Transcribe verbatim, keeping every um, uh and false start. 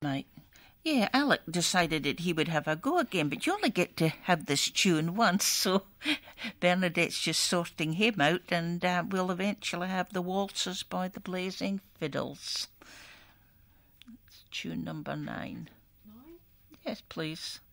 Right. Yeah, Alec decided that he would have a go again, but you only get to have this tune once, so Bernadette's just sorting him out, and uh, we'll eventually have the waltzes by the Blazing Fiddles. It's tune number nine. Nine? Yes, please.